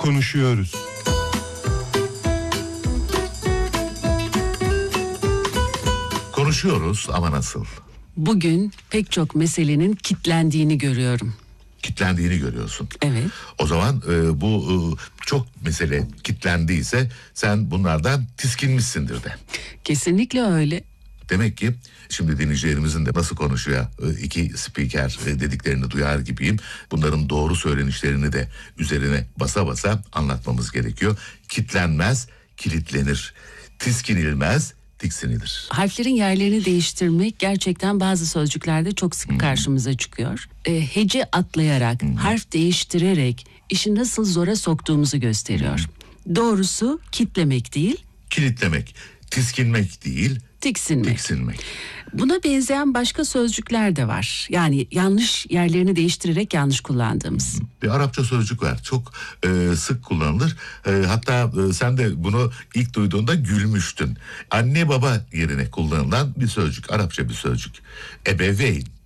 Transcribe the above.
konuşuyoruz. Konuşuyoruz ama nasıl? Bugün pek çok meselenin kitlendiğini görüyorum. Kitlendiğini görüyorsun. Evet. O zaman bu çok mesele kitlendiyse sen bunlardan tiskinmişsindir de. Kesinlikle öyle. Demek ki şimdi dinleyicilerimizin de nasıl konuşuyor iki spiker dediklerini duyar gibiyim. Bunların doğru söylenişlerini de üzerine basa basa anlatmamız gerekiyor. Kitlenmez, kilitlenir. Tiskinilmez, tiksinilir. Harflerin yerlerini değiştirmek gerçekten bazı sözcüklerde çok sık karşımıza çıkıyor. Hece atlayarak, harf değiştirerek işi nasıl zora soktuğumuzu gösteriyor. Doğrusu kitlemek değil, Kilitlemek, tiskinmek değil, tiksinmek. tiksinmek. Buna benzeyen başka sözcükler de var. Yani yanlış yerlerini değiştirerek yanlış kullandığımız. Bir Arapça sözcük var. Çok sık kullanılır. Hatta sen de bunu ilk duyduğunda gülmüştün. Anne baba yerine kullanılan bir sözcük. Arapça bir sözcük. Ebeveyn.